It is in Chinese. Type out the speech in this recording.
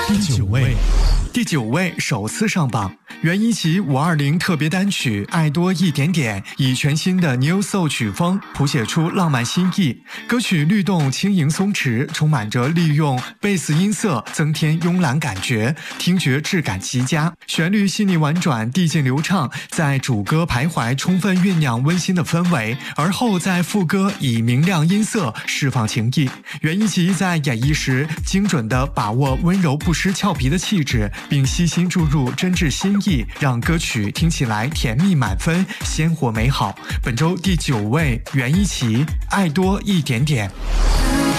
第九位首次上榜，袁一琦520特别单曲《爱多一点点》，以全新的 New Soul 曲风谱写出浪漫新意。歌曲律动轻盈松弛，充满着利用贝斯音色增添慵懒感觉，听觉质感极佳。旋律细腻婉转，递进流畅，在主歌徘徊，充分酝酿温馨的氛围，而后在副歌以明亮音色释放情意。袁一琦在演绎时精准地把握温柔不失俏皮的气质，并悉心注入真挚心意，让歌曲听起来甜蜜满分，鲜活美好。本周第9位，袁一琦《爱多一点点》。